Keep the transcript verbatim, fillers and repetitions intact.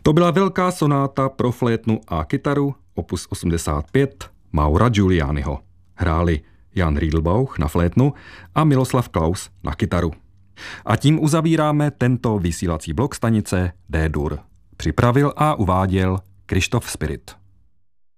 To byla velká sonáta pro flétnu a kytaru opus osmdesát pět Maura Giulianiho. Hráli Jan Riedelbauch na flétnu a Miloslav Klaus na kytaru. A tím uzavíráme tento vysílací blok stanice D-dur. Připravil a uváděl Krištof Spirit.